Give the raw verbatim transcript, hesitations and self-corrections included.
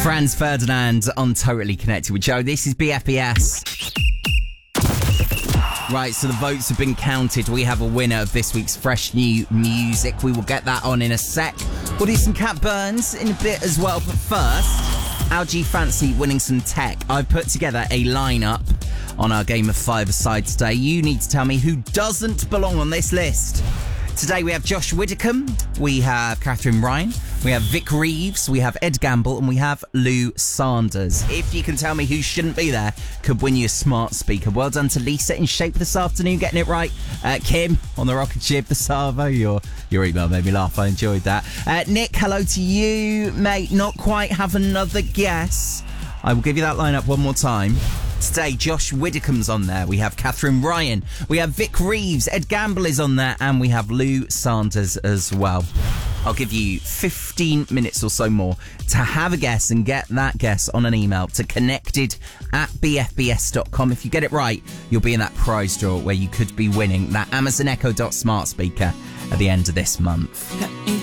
Franz Ferdinand on Totally Connected with Joe. This is B F B S. Right, so the votes have been counted. We have a winner of this week's Fresh New Music. We will get that on in a sec. We'll do some Cat Burns in a bit as well. But first, Algie Fancy winning some tech. I've put together a lineup on our Game of Five-a-side today. You need to tell me who doesn't belong on this list. Today we have Josh Widdicombe, we have Catherine Ryan, we have Vic Reeves, we have Ed Gamble, and we have Lou Sanders. If you can tell me who shouldn't be there, could win you a smart speaker. Well done to Lisa in Shape this afternoon, getting it right. Uh, Kim on the Rocket Ship, the Savo, your, your email made me laugh, I enjoyed that. Uh, Nick, hello to you, mate. Not quite have another guess. I will give you that lineup one more time. Today, Josh Widdicombe's on there. We have Catherine Ryan. We have Vic Reeves. Ed Gamble is on there. And we have Lou Sanders as well. I'll give you fifteen minutes or so more to have a guess and get that guess on an email to connected at b f b s dot com. If you get it right, you'll be in that prize draw where you could be winning that Amazon Echo Dot smart speaker at the end of this month.